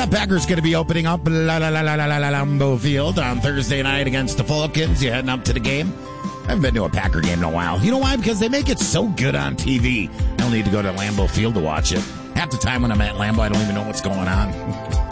Yeah, Packers going to be opening up Lambeau Field on Thursday night against the Falcons. You heading up to the game? I haven't been to a Packer game in a while. You know why? Because they make it so good on TV. I don't need to go to Lambeau Field to watch it. Half the time when I'm at Lambeau, I don't even know what's going on.